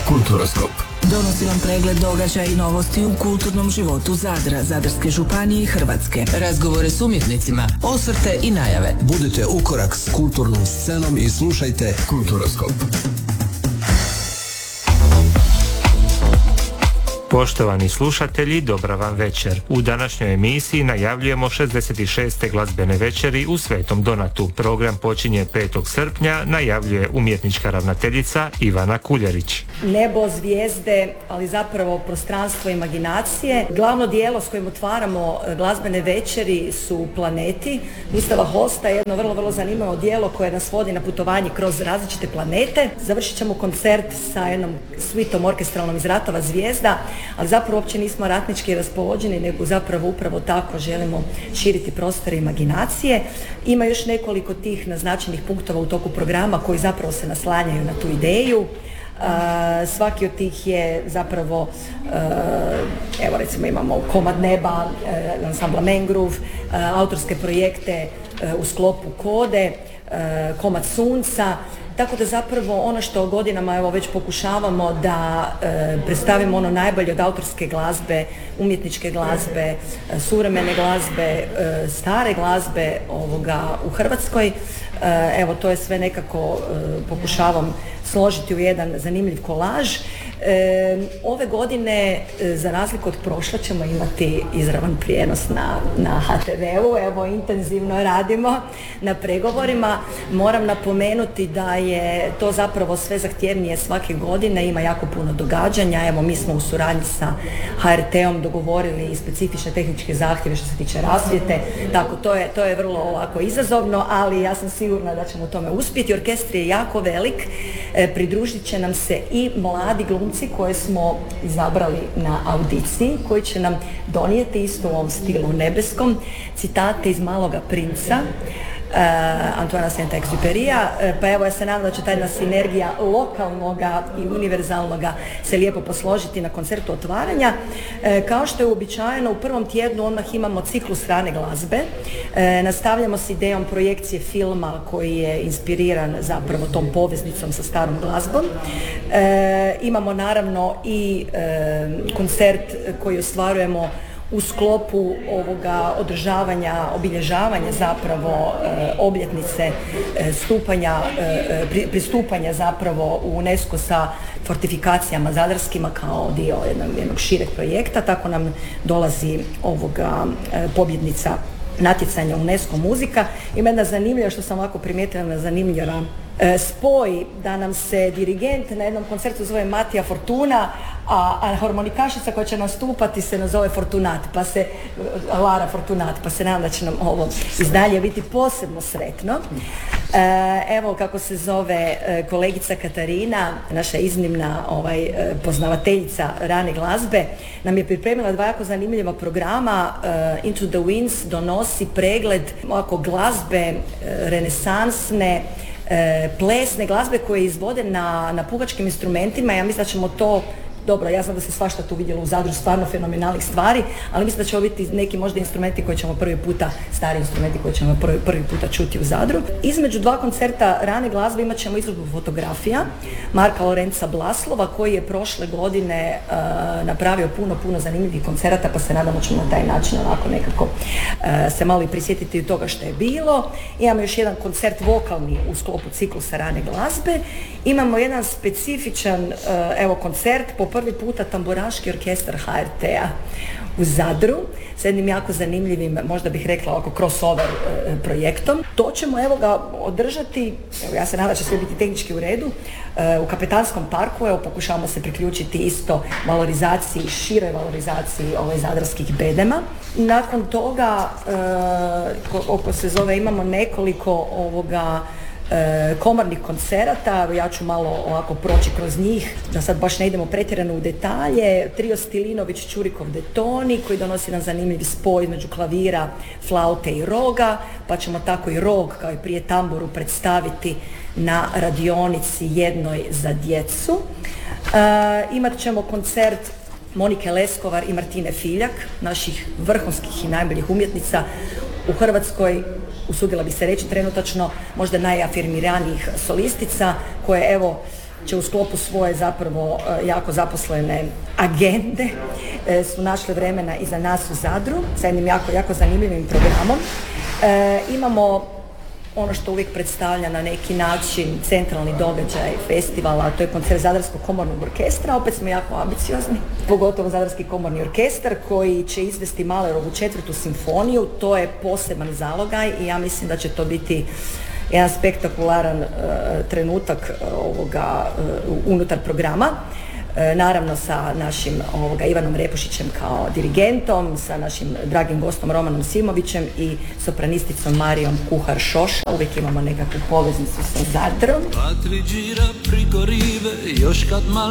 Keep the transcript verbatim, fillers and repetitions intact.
Kulturoskop donosi vam pregled događaja i novosti u kulturnom životu Zadra, Zadarske županije i Hrvatske. Razgovore s umjetnicima, osvrte i najave. Budite ukorak s kulturnom scenom i slušajte Kulturoskop. Poštovani slušatelji, dobra vam večer. U današnjoj emisiji najavljujemo šezdeset šeste glazbene večeri u Svetom Donatu. Program počinje petog srpnja, najavljuje umjetnička ravnateljica Ivana Kuljarić. Nebo, zvijezde, ali zapravo prostranstvo imaginacije. Glavno dijelo s kojim otvaramo glazbene večeri su planeti. Gustava Holsta je jedno vrlo, vrlo zanimljivo dijelo koje nas vodi na putovanje kroz različite planete. Završit ćemo koncert sa jednom svitom orkestralnom iz Ratova zvijezda, ali zapravo uopće nismo ratnički raspoloženi, nego zapravo upravo tako želimo širiti prostore imaginacije. Ima još nekoliko tih naznačenih punktova u toku programa koji zapravo se naslanjaju na tu ideju. Uh, svaki od tih je zapravo, uh, evo recimo imamo Komad neba, uh, ansambla Mangrove, uh, autorske projekte uh, u sklopu Kode, uh, Komad sunca. Tako da zapravo ono što godinama evo već pokušavamo da e, predstavimo ono najbolje od autorske glazbe, umjetničke glazbe, e, suvremene glazbe, e, stare glazbe ovoga u Hrvatskoj. E, evo to je sve nekako e, pokušavam složiti u jedan zanimljiv kolaž. E, ove godine, e, za razliku od prošle, ćemo imati izravan prijenos na, na ha te veu. Evo, intenzivno radimo na pregovorima. Moram napomenuti da je to zapravo sve zahtjevnije svake godine, ima jako puno događanja. Evo, mi smo u suradnji sa ha er te-om dogovorili specifične tehničke zahtjeve što se tiče rasvjete. Tako, to je, to je vrlo ovako izazovno, ali ja sam sigurna da ćemo u tome uspjeti. Orkestar je jako velik, e, pridružit će nam se i mladi glumci koje smo izabrali na audiciji, koji će nam donijeti isto u ovom stilu nebeskom citate iz Maloga princa, Uh, Antoana Saint-Exupéryja, uh, pa evo ja se nadam da će tajna sinergija lokalnoga i univerzalnoga se lijepo posložiti na koncertu otvaranja. Uh, kao što je uobičajeno, u prvom tjednu odmah imamo ciklus rane glazbe. Uh, nastavljamo s idejom projekcije filma koji je inspiriran zapravo tom poveznicom sa starom glazbom. Uh, imamo naravno i uh, koncert koji ostvarujemo u sklopu ovoga održavanja, obilježavanja zapravo e, obljetnice e, stupanja, e, pri, pristupanja zapravo u UNESCO sa fortifikacijama zadarskima kao dio jednog, jednog šireg projekta. Tako nam dolazi ovoga e, pobjednica natjecanja UNESCO muzika. Ima jedna zanimljiva, što sam ovako primijetila, zanimljiva e, spoj da nam se dirigent na jednom koncertu zove Matija Fortuna, a, a harmonikašica koja će nastupati se nazove Fortunat, pa se Lara Fortunat, pa se nadam da će nam ovo izdalje biti posebno sretno. E, evo kako se zove e, kolegica Katarina, naša iznimna ovaj, e, poznavateljica rane glazbe, nam je pripremila dva jako zanimljiva programa. e, Into the Winds donosi pregled ovako glazbe e, renesansne, e, plesne glazbe koje izvode na, na puhačkim instrumentima. Ja mislim da ćemo to, dobro, ja znam da se svašta tu vidjelo u Zadru, stvarno fenomenalnih stvari, ali mislim da će ovo biti neki možda instrumenti koji ćemo prvi puta, stari instrumenti koji ćemo prvi, prvi puta čuti u Zadru. Između dva koncerta rane glazbe imat ćemo izložbu fotografija Marka Lorenza Blaslova, koji je prošle godine uh, napravio puno, puno zanimljivih koncerata, pa se nadamo ćemo na taj način onako nekako uh, se malo i prisjetiti toga što je bilo. Imamo još jedan koncert vokalni u sklopu ciklusa rane glazbe. Imamo jedan specifičan uh, evo koncert, po prvi puta tamburaški orkestar ha er te-a u Zadru s jednim jako zanimljivim, možda bih rekla ovako crossover e, projektom. To ćemo evo ga održati, evo, ja se nadam da će sve biti tehnički u redu, e, u Kapetanskom parku. Evo pokušavamo se priključiti isto valorizaciji, široj valorizaciji ovaj zadarskih bedema. Nakon toga, e, oko se zove, imamo nekoliko ovoga E, komornih koncerata, ja ću malo ovako proći kroz njih, da sad baš ne idemo pretjerano u detalje. Trio Stilinović, Čurikov, Detoni, koji donosi nam zanimljiv spoj između klavira, flaute i roga, pa ćemo tako i rog, kao i prije tamburu, predstaviti na radionici jednoj za djecu. E, imat ćemo koncert Monike Leskovar i Martine Filjak, naših vrhunskih i najboljih umjetnica u Hrvatskoj, usudila bi se reći trenutačno možda najafirmiranijih solistica, koje evo će u sklopu svoje zapravo jako zaposlene agende su našle vremena i za nas u Zadru sa jednim jako, jako zanimljivim programom. E, imamo ono što uvijek predstavlja na neki način centralni događaj festivala, a to je koncert Zadarskog komornog orkestra. Opet smo jako ambiciozni, pogotovo Zadarski komorni orkestar koji će izvesti Mahlerovu četvrtu simfoniju. To je poseban zalogaj i ja mislim da će to biti jedan spektakularan uh, trenutak uh, ovoga uh, unutar programa. E, naravno sa našim ovoga, Ivanom Repušićem kao dirigentom, sa našim dragim gostom Romanom Simovićem i sopranisticom Marijom Kuhar-Šoša. Uvijek imamo nekakvu poveznicu sa Zadrom.